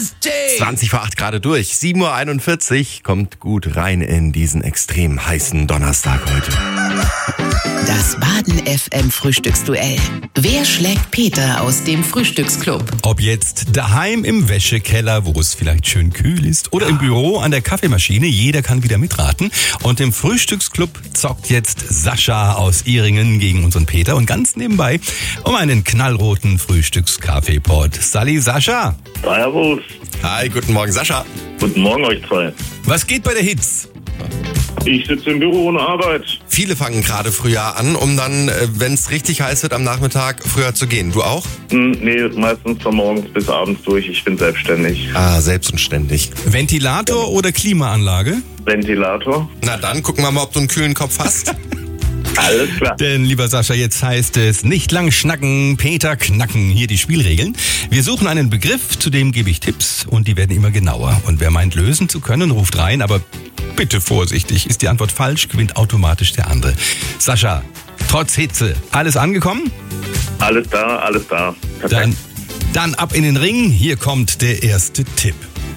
20 vor 8 gerade durch. 7.41 Uhr kommt gut rein in diesen extrem heißen Donnerstag heute. Das Baden FM Frühstücksduell. Wer schlägt Peter aus dem Frühstücksclub? Ob jetzt daheim im Wäschekeller, wo es vielleicht schön kühl ist, oder im Büro an der Kaffeemaschine, jeder kann wieder mitraten. Und im Frühstücksclub zockt jetzt Sascha aus Ihringen gegen unseren Peter und ganz nebenbei um einen knallroten Frühstückskaffeepot. Salli, Sascha. Servus. Hi, guten Morgen, Sascha. Guten Morgen euch zwei. Was geht bei der Hitze? Ich sitze im Büro und arbeite. Viele fangen gerade früher an, um dann, wenn es richtig heiß wird, am Nachmittag früher zu gehen. Du auch? Nee, meistens von morgens bis abends durch. Ich bin selbstständig. Ah, selbst und ständig. Ventilator oder Klimaanlage? Ventilator. Na dann, gucken wir mal, ob du einen kühlen Kopf hast. Alles klar. Denn, lieber Sascha, jetzt heißt es nicht lang schnacken, Peter knacken. Hier die Spielregeln. Wir suchen einen Begriff, zu dem gebe ich Tipps und die werden immer genauer. Und wer meint, lösen zu können, ruft rein, aber bitte vorsichtig. Ist die Antwort falsch, gewinnt automatisch der andere. Sascha, trotz Hitze, alles angekommen? Alles da, alles da. Perfekt. Dann ab in den Ring. Hier kommt der erste Tipp.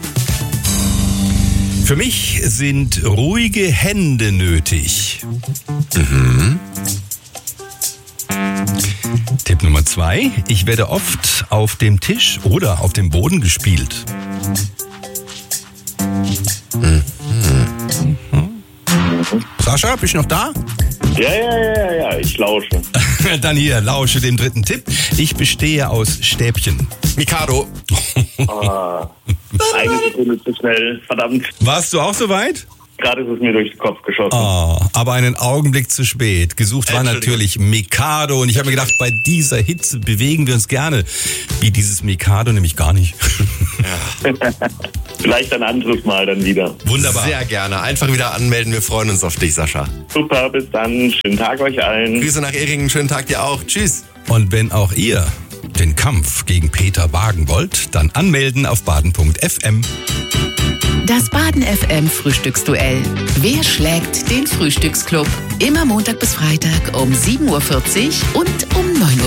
Für mich sind ruhige Hände nötig. Tipp Nummer 2. Ich werde oft auf dem Tisch oder auf dem Boden gespielt. Sascha, bist du noch da? Ja, ich lausche. Dann hier, lausche dem dritten Tipp. Ich bestehe aus Stäbchen. Mikado. Eine Sekunde zu schnell. Verdammt. Warst du auch soweit? Gerade ist es mir durch den Kopf geschossen. Oh, aber einen Augenblick zu spät. Gesucht war natürlich Mikado und ich habe mir gedacht, bei dieser Hitze bewegen wir uns gerne. Wie dieses Mikado nämlich gar nicht. Vielleicht ein anderes Mal dann wieder. Wunderbar. Sehr gerne. Einfach wieder anmelden. Wir freuen uns auf dich, Sascha. Super, bis dann. Schönen Tag euch allen. Grüße nach Ehringen. Schönen Tag dir auch. Tschüss. Und wenn auch ihr den Kampf gegen Peter wagen wollt, dann anmelden auf baden.fm. Das Baden FM Frühstücksduell. Wer schlägt den Frühstücksclub? Immer Montag bis Freitag um 7.40 Uhr und um 9 Uhr.